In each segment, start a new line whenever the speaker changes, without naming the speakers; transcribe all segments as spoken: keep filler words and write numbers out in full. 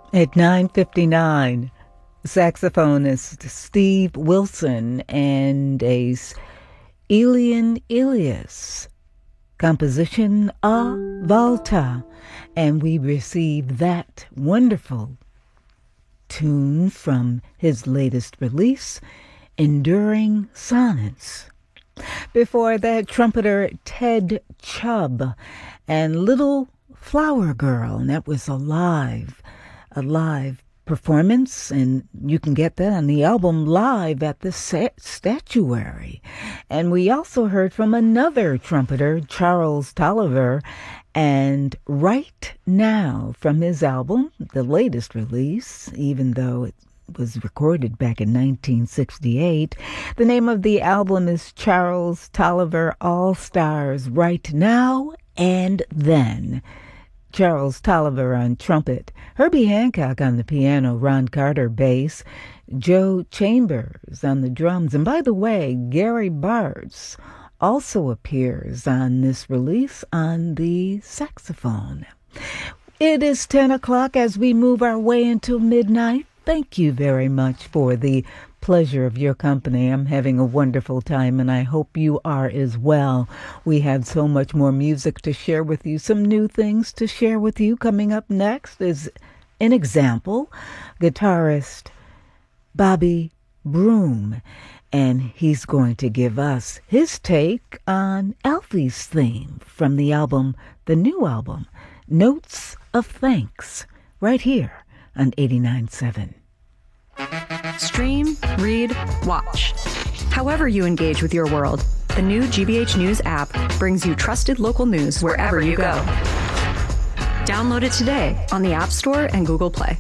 At nine fifty-nine, saxophonist Steve Wilson and a Elian Elias composition A Volta, and we received that wonderful tune from his latest release, Enduring Sonnets. Before that, trumpeter Ted Chubb and Little Flower Girl, and that was a live, a live performance, and you can get that on the album Live at the Statuary. And we also heard from another trumpeter, Charles Tolliver, and Right Now from his album, the latest release, even though it was recorded back in nineteen sixty-eight. The name of the album is Charles Tolliver All Stars Right Now and Then. Charles Tolliver on trumpet, Herbie Hancock on the piano, Ron Carter bass, Joe Chambers on the drums. And by the way, Gary Bartz also appears on this release on the saxophone. It is ten o'clock as we move our way into midnight. Thank you very much for the pleasure of your company. I'm having a wonderful time, and I hope you are as well. We have so much more music to share with you, some new things to share with you. Coming up next is an example, guitarist Bobby Broom, and he's going to give us his take on Alfie's theme from the album, the new album, Notes of Thanks, right here on eighty-nine point seven.
Stream, read, watch. However you engage with your world, the new G B H News app brings you trusted local news wherever you go. Download it today on the App Store and Google Play.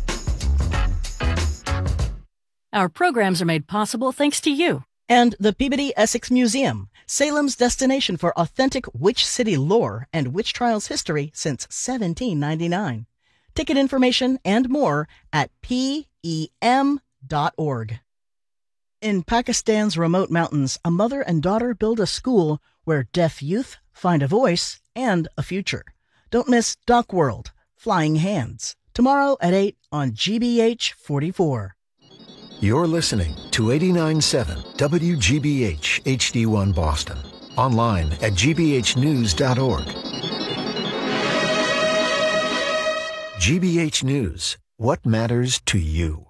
Our programs are made possible thanks to you.
And the Peabody Essex Museum, Salem's destination for authentic witch city lore and witch trials history since seventeen ninety-nine. Ticket information and more at P E M dot org. In Pakistan's remote mountains, a mother and daughter build a school where deaf youth find a voice and a future. Don't miss Doc World, Flying Hands, tomorrow at eight on G B H forty-four.
You're listening to eighty-nine point seven W G B H H D one Boston. Online at G B H news dot org. G B H News. What matters to you?